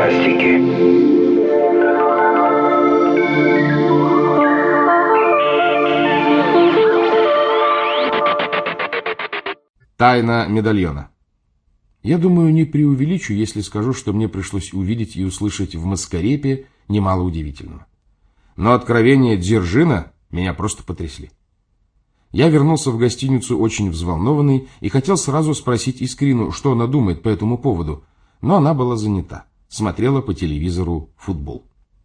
фантастики. Тайна медальона. Я думаю, не преувеличу, если скажу, что мне пришлось увидеть и услышать в Маскарепе немало удивительного. Но откровения Дзержина меня просто потрясли. Я вернулся в гостиницу очень взволнованный и хотел сразу спросить Искрину, что она думает по этому поводу, но она была занята, смотрела по телевизору футбол.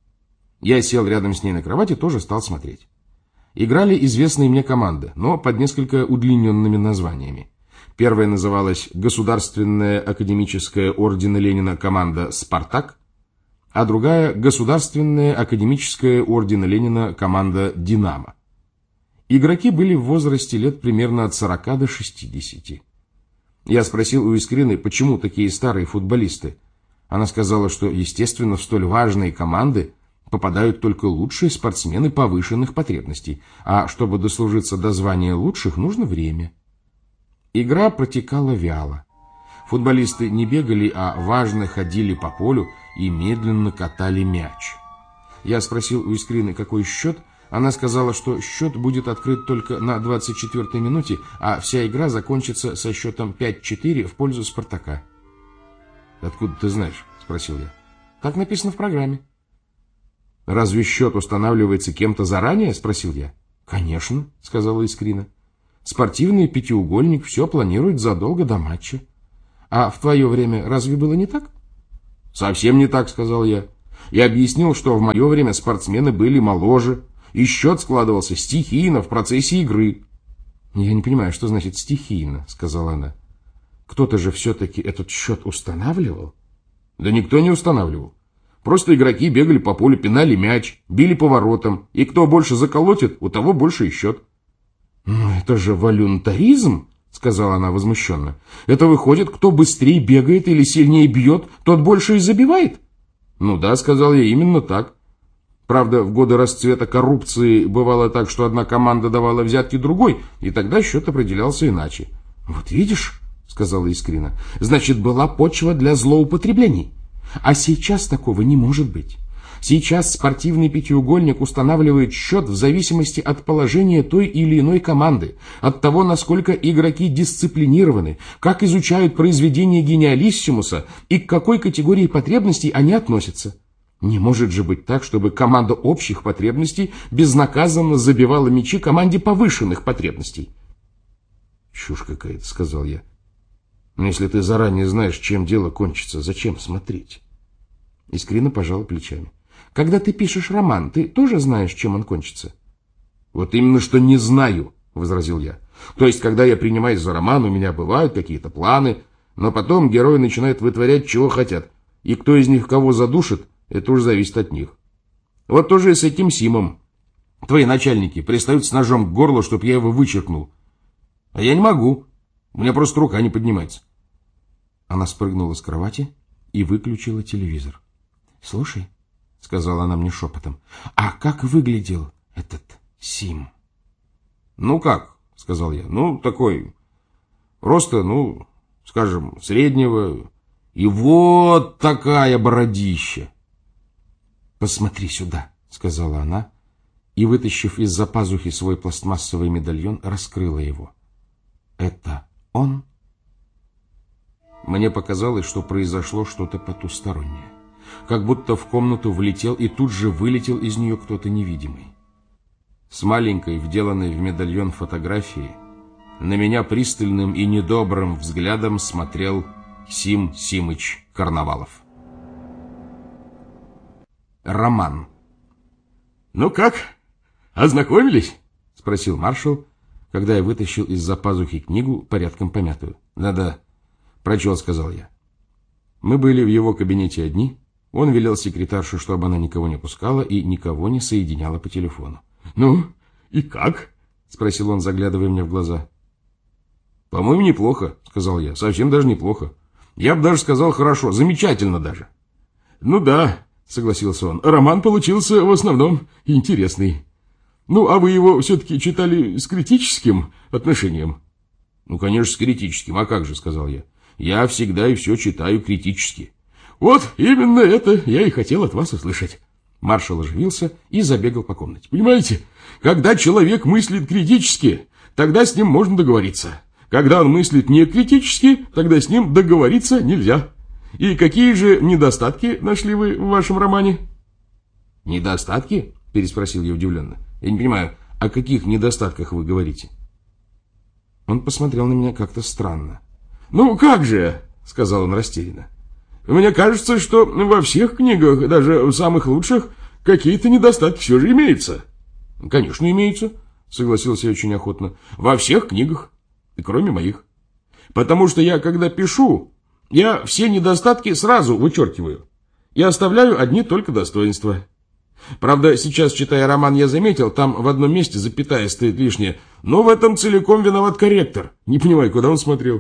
Я сел рядом с ней на кровати и тоже стал смотреть. Играли известные мне команды, но под несколько удлиненными названиями. Первая называлась Государственная академическая ордена Ленина команда «Спартак», а другая Государственная академическая ордена Ленина команда «Динамо». Игроки были в возрасте лет примерно от 40 до 60. Я спросил у Искрины, почему такие старые футболисты. Она сказала, что, естественно, в столь важные команды попадают только лучшие спортсмены повышенных потребностей, а чтобы дослужиться до звания лучших, нужно время. Игра протекала вяло. Футболисты не бегали, а важно ходили по полю и медленно катали мяч. Я спросил у Искрины, какой счет. Она сказала, что счет будет открыт только на 24-й минуте, а вся игра закончится со счетом 5-4 в пользу «Спартака». «Откуда ты знаешь?» – спросил я. «Так написано в программе». «Разве счет устанавливается кем-то заранее?» – спросил я. «Конечно», – сказала Искрина. «Спортивный пятиугольник все планирует задолго до матча. А в твое время разве было не так?» «Совсем не так», — сказал я. И объяснил, что в мое время спортсмены были моложе, и счет складывался стихийно в процессе игры. «Я не понимаю, что значит стихийно», — сказала она. «Кто-то же все-таки этот счет устанавливал?» «Да никто не устанавливал. Просто игроки бегали по полю, пинали мяч, били по воротам, и кто больше заколотит, у того больше и счет». «Ну, это же волюнтаризм», — сказала она возмущенно. «Это выходит, кто быстрее бегает или сильнее бьет, тот больше и забивает?» «Ну да», — сказал я, — «именно так. Правда, в годы расцвета коррупции бывало так, что одна команда давала взятки другой, и тогда счет определялся иначе». «Вот видишь», — сказала Искрина, — «значит, была почва для злоупотреблений. А сейчас такого не может быть. Сейчас спортивный пятиугольник устанавливает счет в зависимости от положения той или иной команды, от того, насколько игроки дисциплинированы, как изучают произведения гениалиссимуса и к какой категории потребностей они относятся. Не может же быть так, чтобы команда общих потребностей безнаказанно забивала мячи команде повышенных потребностей». «Чушь какая-то», — сказал я. «Но если ты заранее знаешь, чем дело кончится, зачем смотреть?» Искрина пожала плечами. «Когда ты пишешь роман, ты тоже знаешь, чем он кончится?» «Вот именно, что не знаю», — возразил я. «То есть, когда я принимаюсь за роман, у меня бывают какие-то планы, но потом герои начинают вытворять, чего хотят. И кто из них кого задушит, это уж зависит от них. Вот тоже и с этим Симом. Твои начальники пристают с ножом к горлу, чтоб я его вычеркнул. А я не могу. У меня просто рука не поднимается». Она спрыгнула с кровати и выключила телевизор. «Слушай», — сказала она мне шепотом, — «а как выглядел этот Сим?» «Ну как?» — сказал я. «Ну, такой, роста, ну, скажем, среднего, и вот такая бородища». «Посмотри сюда», — сказала она, и, вытащив из-за пазухи свой пластмассовый медальон, раскрыла его. «Это он?» Мне показалось, что произошло что-то потустороннее. Как будто в комнату влетел и тут же вылетел из нее кто-то невидимый. С маленькой, вделанной в медальон фотографии, на меня пристальным и недобрым взглядом смотрел Сим Симыч Карнавалов. Роман. «Ну как, ознакомились?» — спросил маршал, когда я вытащил из-за пазухи книгу, порядком помятую. «Да-да, прочел», — сказал я. Мы были в его кабинете одни. Он велел секретарше, чтобы она никого не пускала и никого не соединяла по телефону. «Ну, и как?» — спросил он, заглядывая мне в глаза. «По-моему, неплохо», — сказал я. «Совсем даже неплохо. Я бы даже сказал хорошо, замечательно даже». «Ну да», — согласился он, — «роман получился в основном интересный. Ну, а вы его все-таки читали с критическим отношением?» «Ну, конечно, с критическим. А как же», — сказал я. «Я всегда и все читаю критически. Вот именно это я и хотел от вас услышать. Маршал оживился и забегал по комнате. Понимаете, когда человек мыслит критически, тогда с ним можно договориться. Когда он мыслит не критически, тогда с ним договориться нельзя. И какие же недостатки нашли вы в вашем романе? Недостатки? Переспросил я удивленно. Я не понимаю, о каких недостатках вы говорите? Он посмотрел на меня как-то странно. Ну как же, сказал он растерянно. Мне кажется, что во всех книгах, даже в самых лучших, какие-то недостатки все же имеются. Конечно, имеются, согласился я очень охотно. Во всех книгах, кроме моих. Потому что я, когда пишу, я все недостатки сразу вычеркиваю. Я оставляю одни только достоинства. Правда, сейчас, читая роман, я заметил, там в одном месте запятая стоит лишняя, но в этом целиком виноват корректор. Не понимаю, куда он смотрел.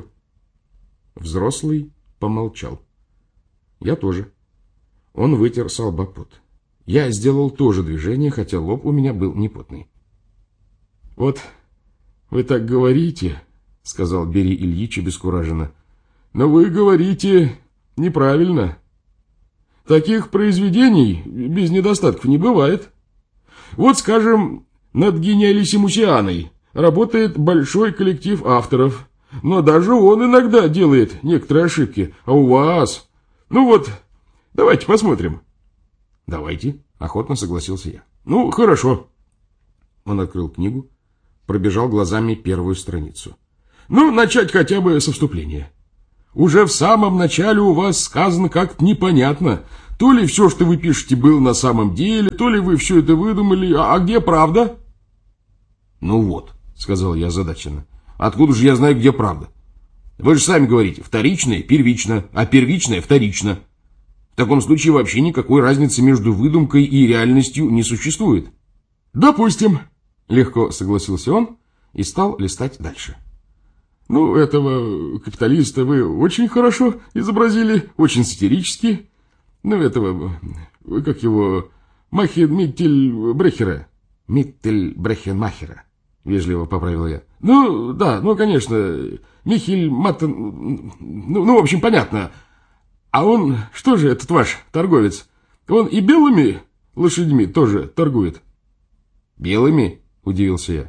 Взрослый помолчал. Я тоже. Он вытер со лба пот. Я сделал то же движение, хотя лоб у меня был не потный. Вот вы так говорите, сказал Берий Ильич обескураженно, но вы говорите неправильно. Таких произведений без недостатков не бывает. Вот, скажем, над «Гениалиссимусианой» работает большой коллектив авторов, но даже он иногда делает некоторые ошибки. А у вас... Ну вот, давайте посмотрим. Давайте, охотно согласился я. Ну, хорошо. Он открыл книгу, пробежал глазами первую страницу. Ну, начать хотя бы со вступления. Уже в самом начале у вас сказано как-то непонятно. То ли все, что вы пишете, было на самом деле, то ли вы все это выдумали. А где правда? Ну вот, сказал я озадаченно. Откуда же я знаю, где правда? Вы же сами говорите, вторичное первично, а первичное вторично. В таком случае вообще никакой разницы между выдумкой и реальностью не существует. Допустим, легко согласился он и стал листать дальше. Ну, этого капиталиста вы очень хорошо изобразили, очень сатирически. Ну, этого, как его, Миттельбрехера. Миттельбрехенмахера, вежливо поправил я. Ну, да, ну, конечно, Михель Маттен, ну, в общем, понятно. А он, что же этот ваш торговец, он и белыми лошадьми тоже торгует? Белыми? Удивился я.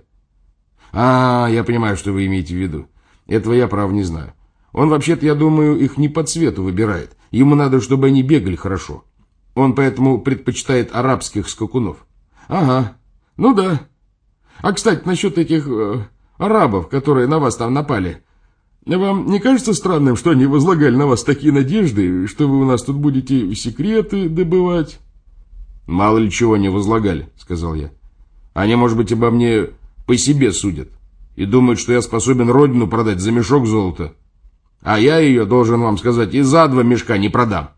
А, я понимаю, что вы имеете в виду. Этого я, право, не знаю. Он, вообще-то, я думаю, их не по цвету выбирает. Ему надо, чтобы они бегали хорошо. Он поэтому предпочитает арабских скакунов. Ага, ну да. А, кстати, насчет этих арабов, которые на вас там напали. Вам не кажется странным, что они возлагали на вас такие надежды, что вы у нас тут будете секреты добывать? Мало ли чего не возлагали, сказал я. Они, может быть, обо мне по себе судят. И думают, что я способен родину продать за мешок золота. А я ее, должен вам сказать, и за 2 мешка не продам.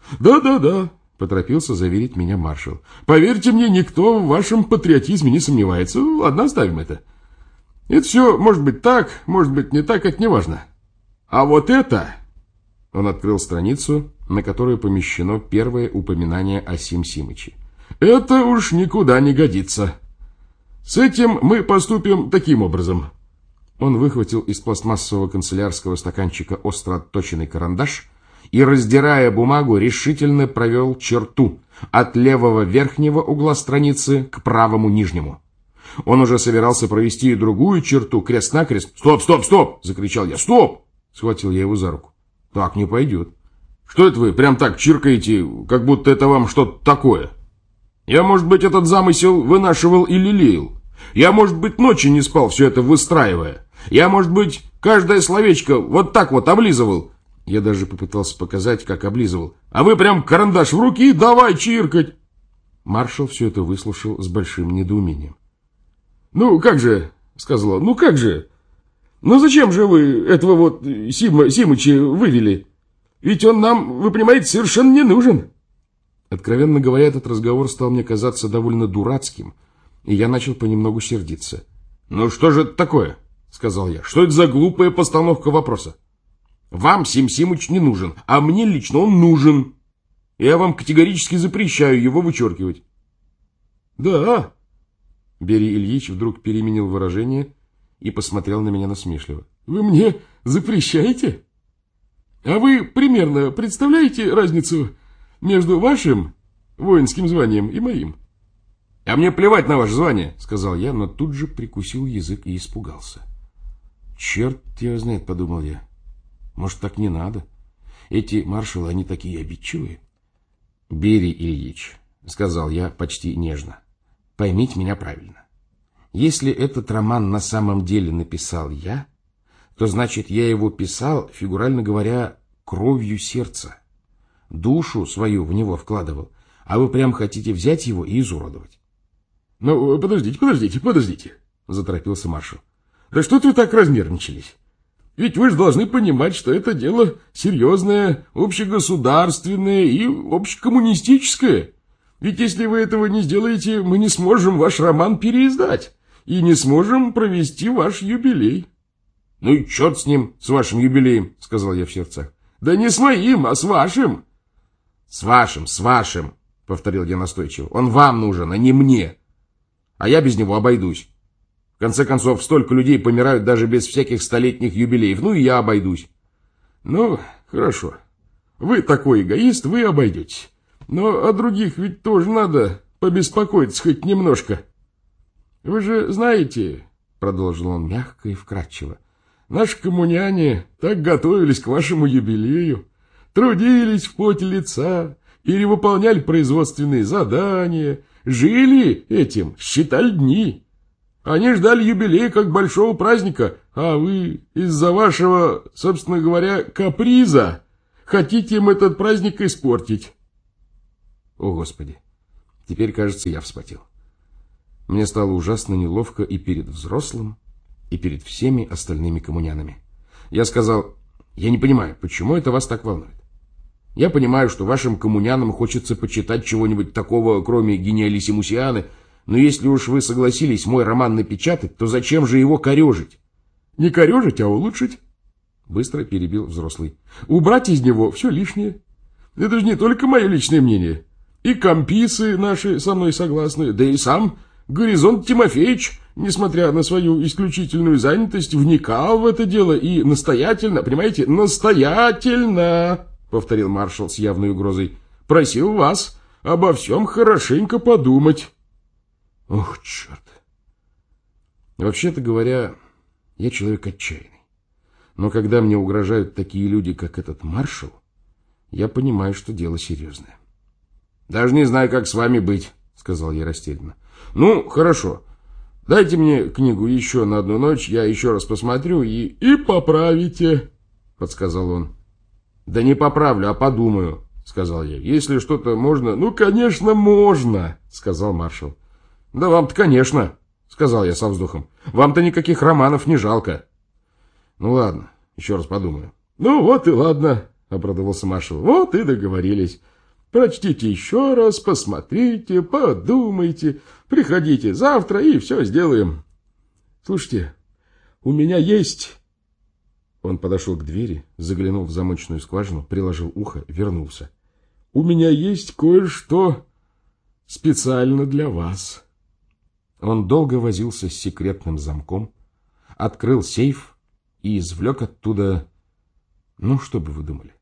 Да, поторопился заверить меня маршал. Поверьте мне, никто в вашем патриотизме не сомневается. Ладно, оставим это. Это все может быть так, может быть не так, это не важно. А вот это... Он открыл страницу, на которой помещено первое упоминание о Сим Симыче. Это уж никуда не годится. С этим мы поступим таким образом. Он выхватил из пластмассового канцелярского стаканчика остро отточенный карандаш и, раздирая бумагу, решительно провел черту от левого верхнего угла страницы к правому нижнему. Он уже собирался провести и другую черту, крест-накрест. «Стоп!» — закричал я. «Стоп!» — схватил я его за руку. «Так не пойдет. Что это вы прям так чиркаете, как будто это вам что-то такое? Я, может быть, этот замысел вынашивал и лелеял. Я, может быть, ночи не спал, все это выстраивая. Я, может быть, каждое словечко вот так вот облизывал». Я даже попытался показать, как облизывал. «А вы прям карандаш в руки и давай чиркать!» Маршал все это выслушал с большим недоумением. «Ну, как же?» — сказал он. «Ну, как же? Ну, зачем же вы этого вот Симыча вывели? Ведь он нам, вы понимаете, совершенно не нужен». Откровенно говоря, этот разговор стал мне казаться довольно дурацким, и я начал понемногу сердиться. «Ну, что же это такое?» — сказал я. «Что это за глупая постановка вопроса? Вам Сим Симыч не нужен, а мне лично он нужен. Я вам категорически запрещаю его вычеркивать». «Да». Берий Ильич вдруг переменил выражение и посмотрел на меня насмешливо. «Вы мне запрещаете?» А вы примерно представляете разницу между вашим воинским званием и моим? А мне плевать на ваше звание, сказал я, но тут же прикусил язык и испугался. Черт его знает, подумал я. Может, так не надо? Эти маршалы, они такие обидчивые. Берий Ильич, сказал я почти нежно, поймите меня правильно. Если этот роман на самом деле написал я, то значит я его писал, фигурально говоря, кровью сердца. Душу свою в него вкладывал, а вы прям хотите взять его и изуродовать. Ну, подождите, заторопился маршал. Да что вы так разнервничались? Ведь вы же должны понимать, что это дело серьезное, общегосударственное и общекоммунистическое. Ведь если вы этого не сделаете, мы не сможем ваш роман переиздать и не сможем провести ваш юбилей. Ну и черт с ним, с вашим юбилеем, сказал я в сердцах. Да не с моим, а с вашим. С вашим, повторил я настойчиво. Он вам нужен, а не мне. А я без него обойдусь. В конце концов, столько людей помирают даже без всяких столетних юбилеев. Ну и я обойдусь. Ну, хорошо. Вы такой эгоист, вы обойдетесь. Но о других ведь тоже надо побеспокоиться хоть немножко. Вы же знаете, продолжил он мягко и вкратчиво, наши коммуняне так готовились к вашему юбилею, трудились в поте лица, перевыполняли производственные задания, жили этим, считали дни. Они ждали юбилея как большого праздника, а вы из-за вашего, собственно говоря, каприза хотите им этот праздник испортить. О, Господи! Теперь, кажется, я вспотел. Мне стало ужасно неловко и перед взрослым, и перед всеми остальными коммунянами. Я сказал, я не понимаю, почему это вас так волнует. Я понимаю, что вашим коммунянам хочется почитать чего-нибудь такого, кроме гениалиссимусианы, но если уж вы согласились мой роман напечатать, то зачем же его корежить? Не корежить, а улучшить. Быстро перебил взрослый. Убрать из него все лишнее. Это же не только мое личное мнение. И комписы наши со мной согласны, да и сам Горизонт Тимофеевич, несмотря на свою исключительную занятость, вникал в это дело и настоятельно, понимаете, настоятельно, повторил маршал с явной угрозой, просил вас обо всем хорошенько подумать. Ох, черт. Вообще-то говоря, я человек отчаянный. Но когда мне угрожают такие люди, как этот маршал, я понимаю, что дело серьезное. Даже не знаю, как с вами быть, сказал я растерянно. Ну, хорошо. Дайте мне книгу еще на одну ночь, я еще раз посмотрю и поправите, подсказал он. Да не поправлю, а подумаю, сказал я. Если что-то можно... Ну, конечно, можно, сказал маршал. Да вам-то, конечно, сказал я со вздохом. Вам-то никаких романов не жалко. Ну, ладно, еще раз подумаю. Ну, вот и ладно, обрадовался маршал. Вот и договорились. Прочтите еще раз, посмотрите, подумайте, приходите завтра и все сделаем. Слушайте, у меня есть... Он подошел к двери, заглянул в замочную скважину, приложил ухо, вернулся. У меня есть кое-что специально для вас. Он долго возился с секретным замком, открыл сейф и извлек оттуда... Ну, что бы вы думали?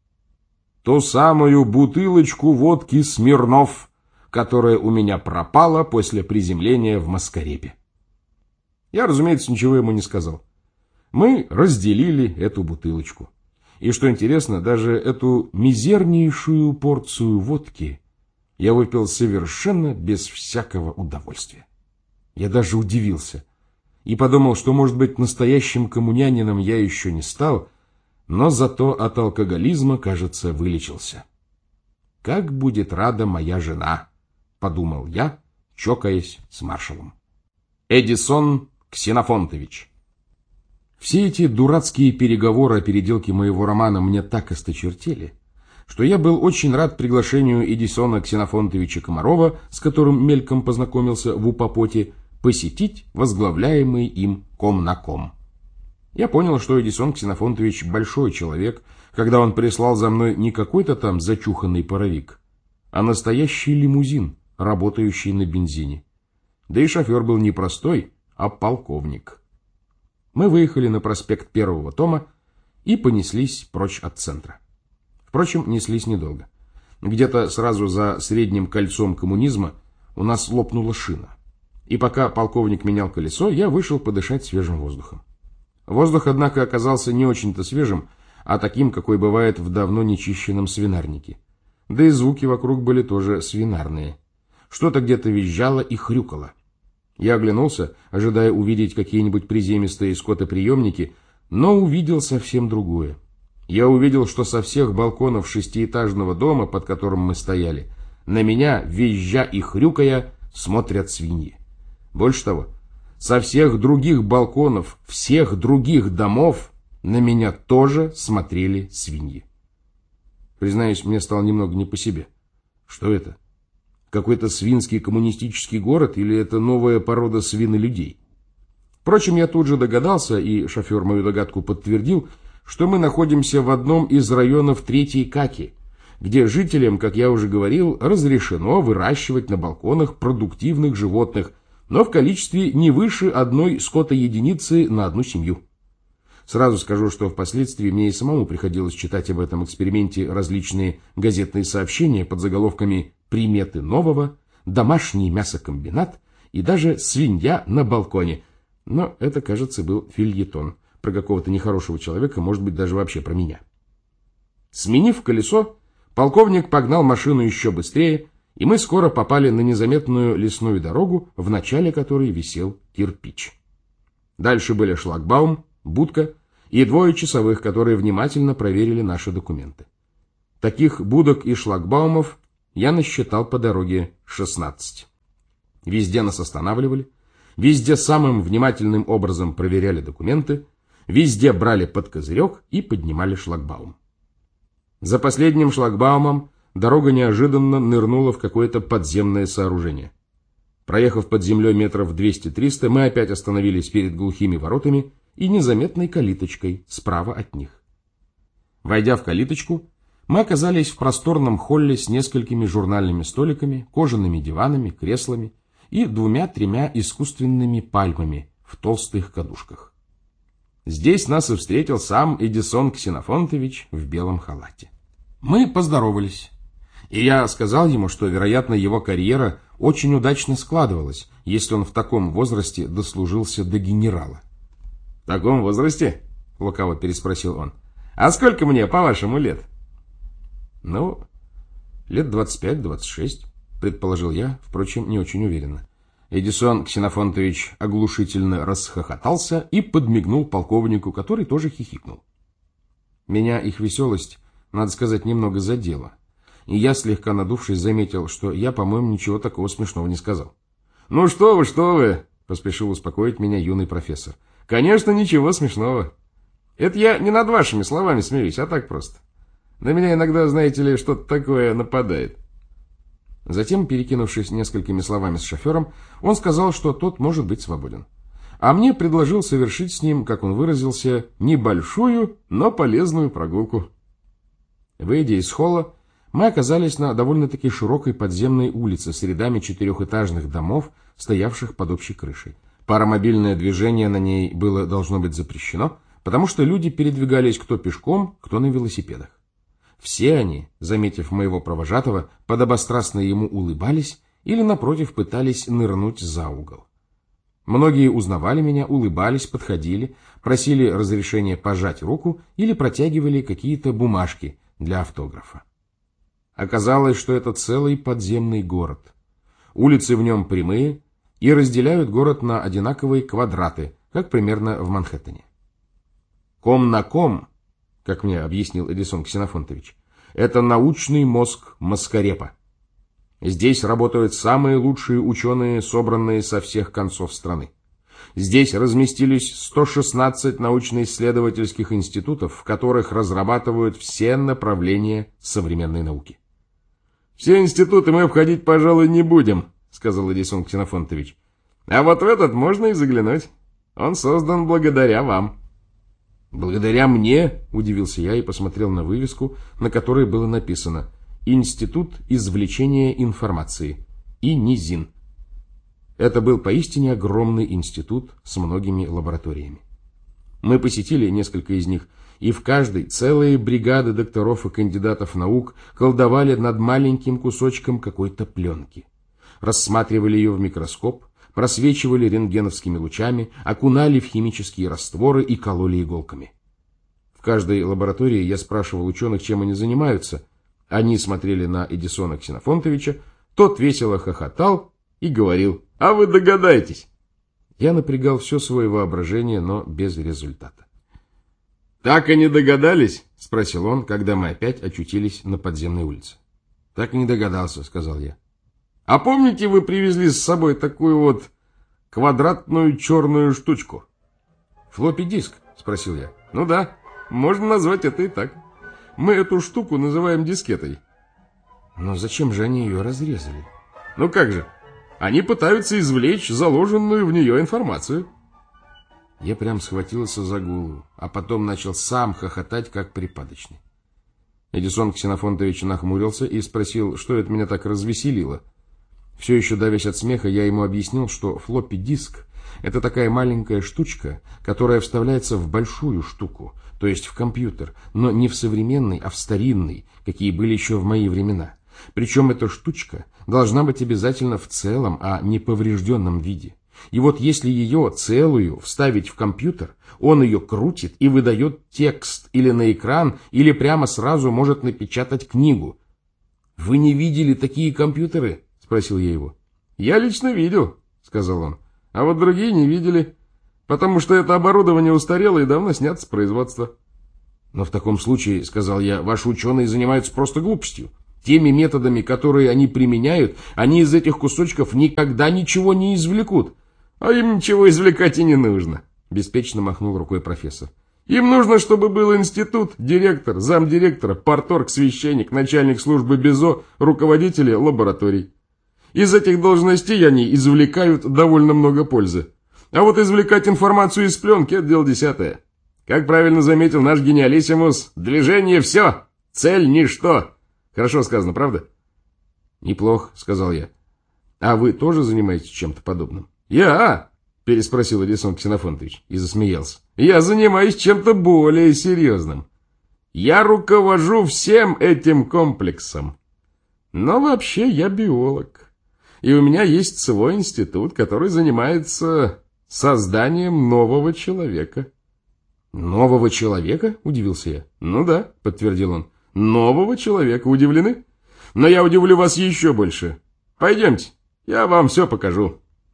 Ту самую бутылочку водки «Смирнов», которая у меня пропала после приземления в Маскарепе. Я, разумеется, ничего ему не сказал. Мы разделили эту бутылочку. И, что интересно, даже эту мизернейшую порцию водки я выпил совершенно без всякого удовольствия. Я даже удивился и подумал, что, может быть, настоящим коммунянином я еще не стал, но зато от алкоголизма, кажется, вылечился. «Как будет рада моя жена», — подумал я, чокаясь с маршалом. Эдисон Ксенофонтович. Все эти дурацкие переговоры о переделке моего романа мне так осточертели, что я был очень рад приглашению Эдисона Ксенофонтовича Комарова, с которым мельком познакомился в Упопоте, посетить возглавляемый им Комнаком. Я понял, что Эдисон Ксенофонтович большой человек, когда он прислал за мной не какой-то там зачуханный паровик, а настоящий лимузин, работающий на бензине. Да и шофер был не простой, а полковник. Мы выехали на проспект Первого тома и понеслись прочь от центра. Впрочем, неслись недолго. Где-то сразу за средним кольцом коммунизма у нас лопнула шина. И пока полковник менял колесо, я вышел подышать свежим воздухом. Воздух, однако, оказался не очень-то свежим, а таким, какой бывает в давно нечищенном свинарнике. Да и звуки вокруг были тоже свинарные. Что-то где-то визжало и хрюкало. Я оглянулся, ожидая увидеть какие-нибудь приземистые скотоприемники, но увидел совсем другое. Я увидел, что со всех балконов шестиэтажного дома, под которым мы стояли, на меня, визжа и хрюкая, смотрят свиньи. Больше того, со всех других балконов, всех других домов на меня тоже смотрели свиньи. Признаюсь, мне стало немного не по себе. Что это? Какой-то свинский коммунистический город или это новая порода свинолюдей? Впрочем, я тут же догадался, и шофер мою догадку подтвердил, что мы находимся в одном из районов Третьей Каки, где жителям, как я уже говорил, разрешено выращивать на балконах продуктивных животных, но в количестве не выше одной скотоединицы на одну семью. Сразу скажу, что впоследствии мне и самому приходилось читать об этом эксперименте различные газетные сообщения под заголовками «Приметы нового», «Домашний мясокомбинат» и даже «Свинья на балконе». Но это, кажется, был фельетон про какого-то нехорошего человека, может быть, даже вообще про меня. Сменив колесо, полковник погнал машину еще быстрее, и мы скоро попали на незаметную лесную дорогу, в начале которой висел кирпич. Дальше были шлагбаум, будка и 2 часовых, которые внимательно проверили наши документы. Таких будок и шлагбаумов я насчитал по дороге 16. Везде нас останавливали, везде самым внимательным образом проверяли документы, везде брали под козырек и поднимали шлагбаум. За последним шлагбаумом дорога неожиданно нырнула в какое-то подземное сооружение. Проехав под землей метров 200-300, мы опять остановились перед глухими воротами и незаметной калиточкой справа от них. Войдя в калиточку, мы оказались в просторном холле с несколькими журнальными столиками, кожаными диванами, креслами и 2-3 искусственными пальмами в толстых кадушках. Здесь нас и встретил сам Эдисон Ксенофонтович в белом халате. Мы поздоровались, и я сказал ему, что, вероятно, его карьера очень удачно складывалась, если он в таком возрасте дослужился до генерала. — В таком возрасте? — лукаво переспросил он. — А сколько мне, по-вашему, лет? — Ну, лет 25-26, предположил я, впрочем, не очень уверенно. Эдисон Ксенофонтович оглушительно расхохотался и подмигнул полковнику, который тоже хихикнул. Меня их веселость, надо сказать, немного задела, и я, слегка надувшись, заметил, что я, по-моему, ничего такого смешного не сказал. — Ну что вы, — поспешил успокоить меня юный профессор. — Конечно, ничего смешного. Это я не над вашими словами смеюсь, а так просто. На меня иногда, знаете ли, что-то такое нападает. Затем, перекинувшись несколькими словами с шофером, он сказал, что тот может быть свободен. А мне предложил совершить с ним, как он выразился, небольшую, но полезную прогулку. Выйдя из холла, мы оказались на довольно-таки широкой подземной улице с рядами 4-этажных домов, стоявших под общей крышей. Паромобильное движение на ней было должно быть запрещено, потому что люди передвигались кто пешком, кто на велосипедах. Все они, заметив моего провожатого, подобострастно ему улыбались или, напротив, пытались нырнуть за угол. Многие узнавали меня, улыбались, подходили, просили разрешения пожать руку или протягивали какие-то бумажки для автографа. Оказалось, что это целый подземный город. Улицы в нем прямые и разделяют город на одинаковые квадраты, как примерно в Манхэттене. Ком на ком, как мне объяснил Эдисон Ксенофонтович, это научный мозг Маскарепа. Здесь работают самые лучшие ученые, собранные со всех концов страны. Здесь разместились 116 научно-исследовательских институтов, в которых разрабатывают все направления современной науки. «Все институты мы обходить, пожалуй, не будем», — сказал Эдисон Ксенофонтович. «А вот в этот можно и заглянуть. Он создан благодаря вам». «Благодаря мне?» – удивился я и посмотрел на вывеску, на которой было написано «Институт извлечения информации» и НИЗИН. Это был поистине огромный институт с многими лабораториями. Мы посетили несколько из них и в каждой целые бригады докторов и кандидатов наук колдовали над маленьким кусочком какой-то пленки. Рассматривали ее в микроскоп, просвечивали рентгеновскими лучами, окунали в химические растворы и кололи иголками. В каждой лаборатории я спрашивал ученых, чем они занимаются. Они смотрели на Эдисона Ксенофонтовича, тот весело хохотал и говорил: «А вы догадаетесь?» Я напрягал все свое воображение, но без результата. «Так и не догадались?» — спросил он, когда мы опять очутились на подземной улице. «Так и не догадался», — сказал я. «А помните, вы привезли с собой такую вот квадратную черную штучку?» «Флоппи-диск?» — спросил я. «Ну да, можно назвать это и так. Мы эту штуку называем дискетой». «Но зачем же они ее разрезали?» «Ну как же? Они пытаются извлечь заложенную в нее информацию». Я прям схватился за голову, а потом начал сам хохотать, как припадочный. Эдисон Ксенофонтович нахмурился и спросил, что это меня так развеселило. Все еще давясь от смеха, я ему объяснил, что флоппи-диск — это такая маленькая штучка, которая вставляется в большую штуку, то есть в компьютер, но не в современный, а в старинный, какие были еще в мои времена. Причем эта штучка должна быть обязательно в целом, а не поврежденном виде. И вот если ее целую вставить в компьютер, он ее крутит и выдает текст или на экран, или прямо сразу может напечатать книгу. «Вы не видели такие компьютеры?» — спросил я его. «Я лично видел», — сказал он, — «а вот другие не видели, потому что это оборудование устарело и давно снято с производства». «Но в таком случае, — сказал я, — ваши ученые занимаются просто глупостью. Теми методами, которые они применяют, они из этих кусочков никогда ничего не извлекут». «А им ничего извлекать и не нужно», — беспечно махнул рукой профессор. «Им нужно, чтобы был институт, директор, замдиректора, парторг, священник, начальник службы БИЗО, руководители лабораторий. Из этих должностей они извлекают довольно много пользы. А вот извлекать информацию из пленки — это дело десятое. Как правильно заметил наш гениалиссимус, движение — все, цель — ничто. Хорошо сказано, правда?» «Неплохо», — сказал я. «А вы тоже занимаетесь чем-то подобным?» «Я?» — переспросил Эдисон Ксенофонтович и засмеялся. «Я занимаюсь чем-то более серьезным. Я руковожу всем этим комплексом. Но вообще я биолог. И у меня есть свой институт, который занимается созданием нового человека». «Нового человека?» — удивился я. «Ну да», — подтвердил он. «Нового человека. Удивлены? Но я удивлю вас еще больше. Пойдемте, я вам все покажу».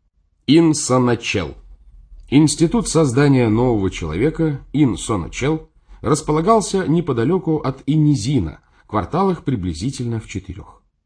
Инсоночел. Институт создания нового человека, Инсоночел, располагался неподалеку от Инизина, кварталах приблизительно в 4.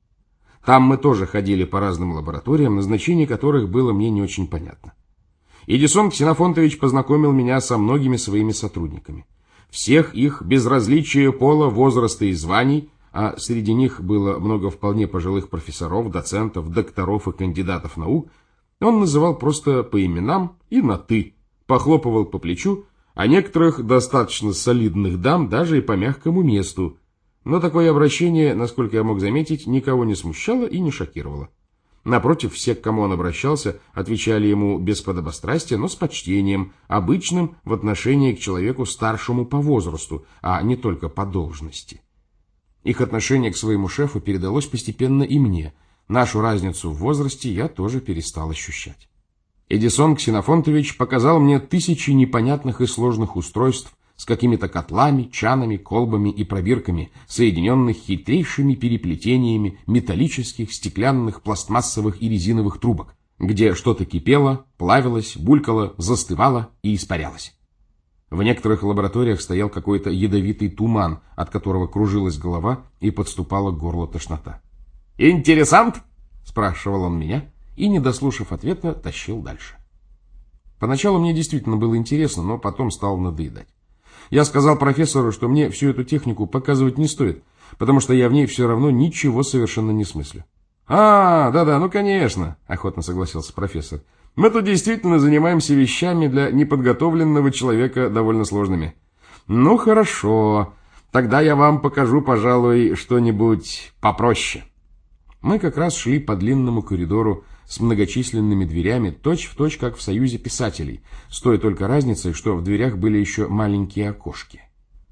Там мы тоже ходили по разным лабораториям, назначение которых было мне не очень понятно. Эдисон Ксенофонтович познакомил меня со многими своими сотрудниками. Всех их, без различия пола, возраста и званий, а среди них было много вполне пожилых профессоров, доцентов, докторов и кандидатов наук, он называл просто по именам и на «ты», похлопывал по плечу, а некоторых достаточно солидных дам даже и по мягкому месту. Но такое обращение, насколько я мог заметить, никого не смущало и не шокировало. Напротив, все, к кому он обращался, отвечали ему без подобострастия, но с почтением, обычным в отношении к человеку старшему по возрасту, а не только по должности. Их отношение к своему шефу передалось постепенно и мне. Нашу разницу в возрасте я тоже перестал ощущать. Эдисон Ксенофонтович показал мне тысячи непонятных и сложных устройств с какими-то котлами, чанами, колбами и пробирками, соединенных хитрейшими переплетениями металлических, стеклянных, пластмассовых и резиновых трубок, где что-то кипело, плавилось, булькало, застывало и испарялось. В некоторых лабораториях стоял какой-то ядовитый туман, от которого кружилась голова и подступала к горлу тошнота. «Интересант?» — спрашивал он меня, и, не дослушав ответа, тащил дальше. Поначалу мне действительно было интересно, но потом стало надоедать. Я сказал профессору, что мне всю эту технику показывать не стоит, потому что я в ней все равно ничего совершенно не смыслю. Да-да, ну конечно», — охотно согласился профессор. «Мы тут действительно занимаемся вещами для неподготовленного человека довольно сложными». «Ну хорошо, тогда я вам покажу, пожалуй, что-нибудь попроще». Мы как раз шли по длинному коридору с многочисленными дверями, точь-в-точь, как в Союзе писателей, с той только разницей, что в дверях были еще маленькие окошки.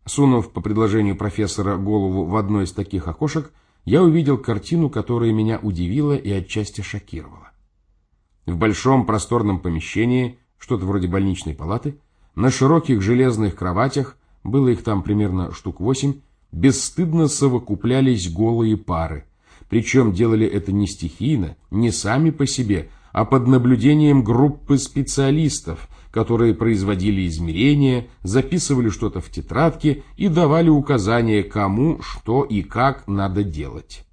Сунув по предложению профессора голову в одно из таких окошек, я увидел картину, которая меня удивила и отчасти шокировала. В большом просторном помещении, что-то вроде больничной палаты, на широких железных кроватях, было их там примерно штук 8, бесстыдно совокуплялись голые пары. Причем делали это не стихийно, не сами по себе, а под наблюдением группы специалистов, которые производили измерения, записывали что-то в тетрадке и давали указания, кому, что и как надо делать.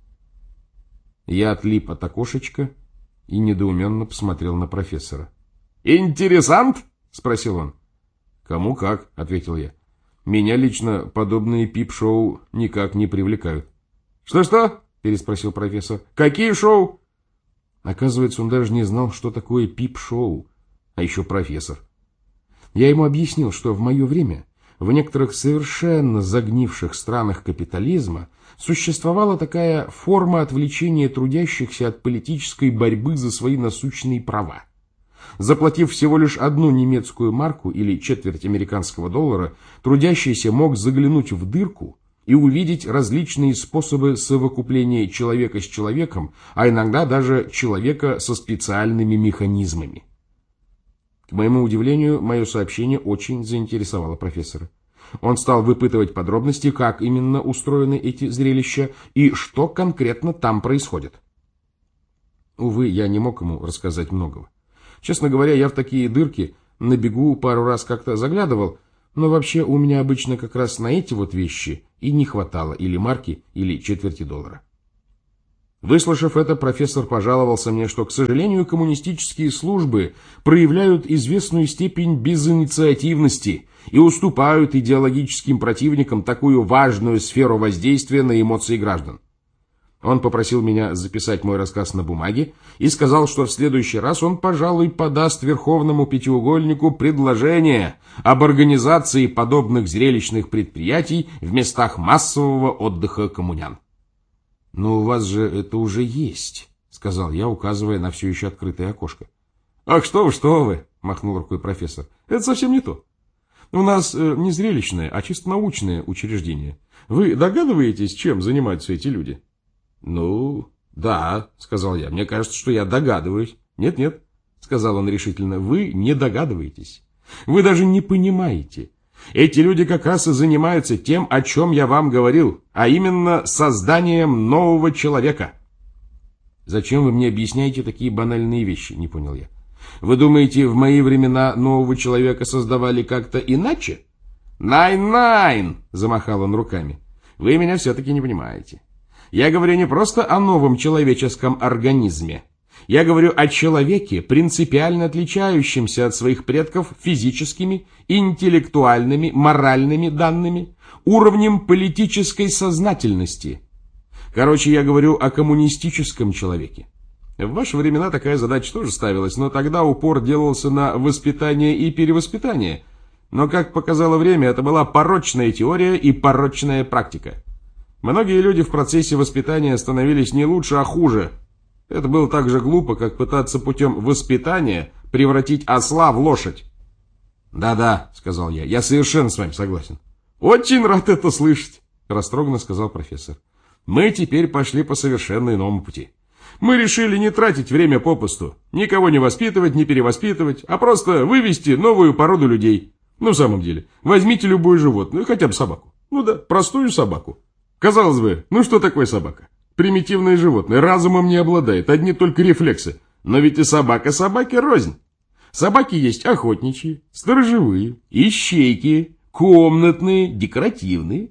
Я отлип от окошечка и недоуменно посмотрел на профессора. «Интересант?» — спросил он. «Кому как», — ответил я. «Меня лично подобные пип-шоу никак не привлекают». «Что-что?» — переспросил профессор. «Какие шоу?» Оказывается, он даже не знал, что такое пип-шоу, а еще профессор. Я ему объяснил, что в мое время в некоторых совершенно загнивших странах капитализма существовала такая форма отвлечения трудящихся от политической борьбы за свои насущные права. Заплатив всего лишь 1 немецкую марку или четверть американского доллара, трудящийся мог заглянуть в дырку и увидеть различные способы совокупления человека с человеком, а иногда даже человека со специальными механизмами. К моему удивлению, мое сообщение очень заинтересовало профессора. Он стал выпытывать подробности, как именно устроены эти зрелища и что конкретно там происходит. Увы, я не мог ему рассказать многого. Честно говоря, я в такие дырки на бегу пару раз как-то заглядывал, но вообще у меня обычно как раз на эти вот вещи и не хватало или марки, или четверти доллара. Выслушав это, профессор пожаловался мне, что, к сожалению, коммунистические службы проявляют известную степень безинициативности и уступают идеологическим противникам такую важную сферу воздействия на эмоции граждан. Он попросил меня записать мой рассказ на бумаге и сказал, что в следующий раз он, пожалуй, подаст Верховному Пятиугольнику предложение об организации подобных зрелищных предприятий в местах массового отдыха коммунян. «Но у вас же это уже есть», — сказал я, указывая на все еще открытое окошко. «Ах, что вы», — махнул рукой профессор, — «это совсем не то. У нас не зрелищное, а чисто научное учреждение. Вы догадываетесь, чем занимаются эти люди?» «Ну, да», — сказал я, — «мне кажется, что я догадываюсь». «Нет», — сказал он решительно, — «вы не догадываетесь. Вы даже не понимаете. Эти люди как раз и занимаются тем, о чем я вам говорил, а именно созданием нового человека». «Зачем вы мне объясняете такие банальные вещи?» — не понял я. «Вы думаете, в мои времена нового человека создавали как-то иначе?» «Найн-найн!» — замахал он руками. «Вы меня все-таки не понимаете. Я говорю не просто о новом человеческом организме. Я говорю о человеке, принципиально отличающемся от своих предков физическими, интеллектуальными, моральными данными, уровнем политической сознательности. Короче, я говорю о коммунистическом человеке. В ваши времена такая задача тоже ставилась, но тогда упор делался на воспитание и перевоспитание. Но, как показало время, это была порочная теория и порочная практика. Многие люди в процессе воспитания становились не лучше, а хуже. Это было так же глупо, как пытаться путем воспитания превратить осла в лошадь. «Да-да», — сказал я совершенно с вами согласен». «Очень рад это слышать», — растроганно сказал профессор. «Мы теперь пошли по совершенно иному пути. Мы решили не тратить время попусту, никого не воспитывать, не перевоспитывать, а просто вывести новую породу людей. Ну, в самом деле, возьмите любое животное, хотя бы собаку. Ну да, простую собаку. Казалось бы, ну что такое собака? Примитивное животное, разумом не обладает, одни только рефлексы. Но ведь и собака собаке рознь. Собаки есть охотничьи, сторожевые, ищейки, комнатные, декоративные.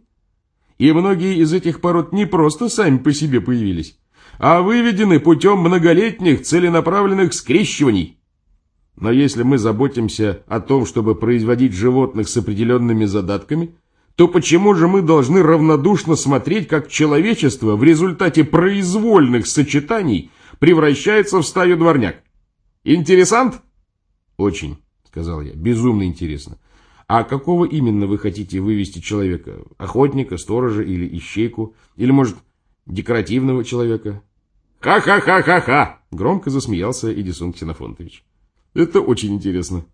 И многие из этих пород не просто сами по себе появились, а выведены путем многолетних целенаправленных скрещиваний. Но если мы заботимся о том, чтобы производить животных с определенными задатками, то почему же мы должны равнодушно смотреть, как человечество в результате произвольных сочетаний превращается в стаю дворняг? Интересант? Очень, сказал я, безумно интересно. А какого именно вы хотите вывести человека? Охотника, сторожа или ищейку? Или, может, декоративного человека? Ха-ха-ха-ха-ха! Громко засмеялся Эдисон Ксенофонтович. Это очень интересно.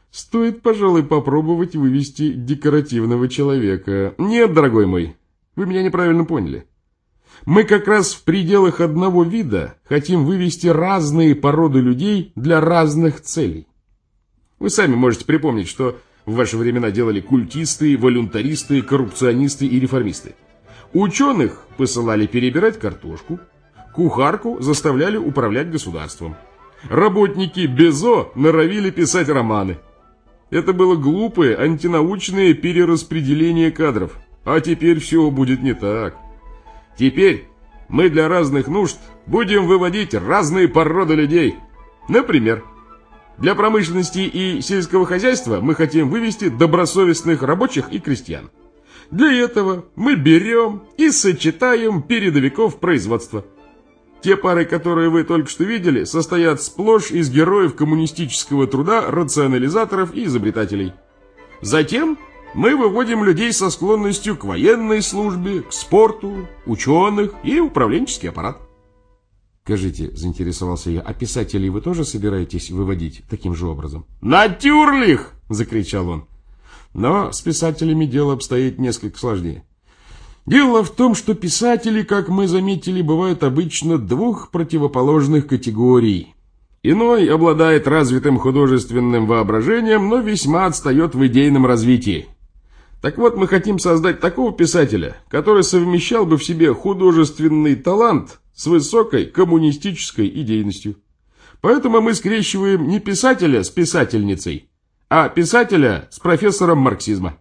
Стоит, пожалуй, попробовать вывести декоративного человека. Нет, дорогой мой, вы меня неправильно поняли. Мы как раз в пределах одного вида хотим вывести разные породы людей для разных целей. Вы сами можете припомнить, что в ваши времена делали культисты, волюнтаристы, коррупционисты и реформисты. Ученых посылали перебирать картошку, кухарку заставляли управлять государством. Работники Безо норовили писать романы. Это было глупое, антинаучное перераспределение кадров. А теперь все будет не так. Теперь мы для разных нужд будем выводить разные породы людей. Например, для промышленности и сельского хозяйства мы хотим вывести добросовестных рабочих и крестьян. Для этого мы берем и сочетаем передовиков производства. Те пары, которые вы только что видели, состоят сплошь из героев коммунистического труда, рационализаторов и изобретателей. Затем мы выводим людей со склонностью к военной службе, к спорту, ученых и управленческий аппарат. Скажите, заинтересовался я, а писателей вы тоже собираетесь выводить таким же образом? «Натюрлих!» – закричал он. Но с писателями дело обстоит несколько сложнее. Дело в том, что писатели, как мы заметили, бывают обычно двух противоположных категорий. Иной обладает развитым художественным воображением, но весьма отстает в идейном развитии. Так вот, мы хотим создать такого писателя, который совмещал бы в себе художественный талант с высокой коммунистической идейностью. Поэтому мы скрещиваем не писателя с писательницей, а писателя с профессором марксизма.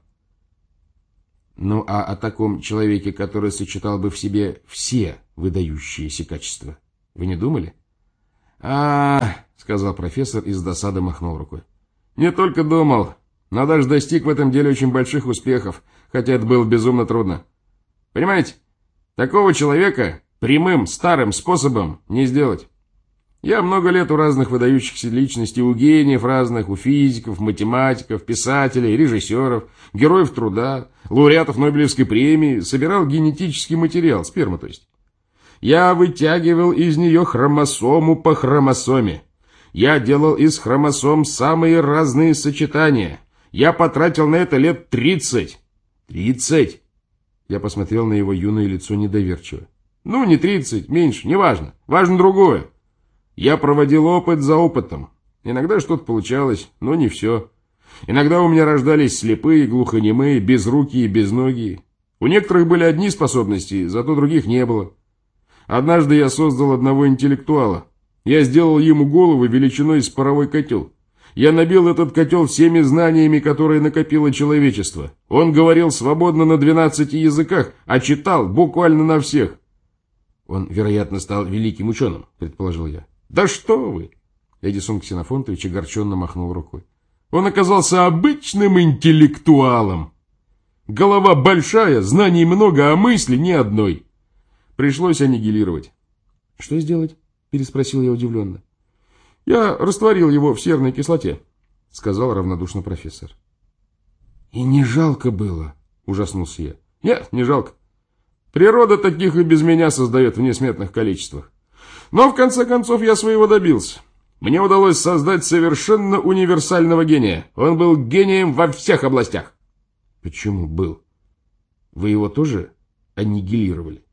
Ну, а о таком человеке, который сочетал бы в себе все выдающиеся качества, вы не думали? Сказал профессор и с досады махнул рукой. Не только думал, но даже достиг в этом деле очень больших успехов, хотя это было безумно трудно. Понимаете, такого человека прямым старым способом не сделать. Я много лет у разных выдающихся личностей, у гениев разных, у физиков, математиков, писателей, режиссеров, героев труда, лауреатов Нобелевской премии собирал генетический материал, сперму то есть. Я вытягивал из нее хромосому по хромосоме. Я делал из хромосом самые разные сочетания. Я потратил на это лет 30. 30! Я посмотрел на его юное лицо недоверчиво. Ну, не 30, меньше, неважно. Важно другое. Я проводил опыт за опытом. Иногда что-то получалось, но не все. Иногда у меня рождались слепые, глухонемые, безрукие, безногие. У некоторых были одни способности, зато других не было. Однажды я создал одного интеллектуала. Я сделал ему голову величиной с паровой котел. Я набил этот котел всеми знаниями, которые накопило человечество. Он говорил свободно на 12 языках, а читал буквально на всех. Он, вероятно, стал великим ученым, предположил я. Да что вы! Эдисон Ксенофонтович огорченно махнул рукой. Он оказался обычным интеллектуалом. Голова большая, знаний много, а мысли ни одной. Пришлось аннигилировать. Что сделать? Переспросил я удивленно. Я растворил его в серной кислоте, сказал равнодушно профессор. И не жалко было, ужаснулся я. Нет, не жалко. Природа таких и без меня создает в несметных количествах. Но в конце концов я своего добился. Мне удалось создать совершенно универсального гения. Он был гением во всех областях. Почему был? Вы его тоже аннигилировали?